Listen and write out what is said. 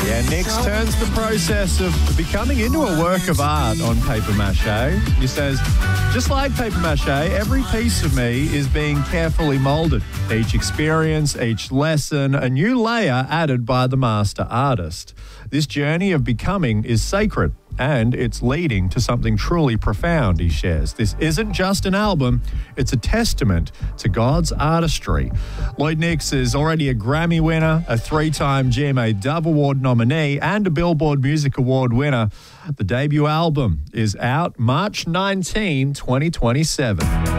Yeah, Nix turns the process of becoming into a work of art on paper mache. He says, just like paper mache, every piece of me is being carefully molded. Each experience, each lesson, a new layer added by the master artist. This journey of becoming is sacred, and it's leading to something truly profound, he shares. This isn't just an album, it's a testament to God's artistry. Lloyd Nix is already a Grammy winner, a 3-time GMA Dove Award nominee, and a Billboard Music Award winner. The debut album is out March 19, 2027.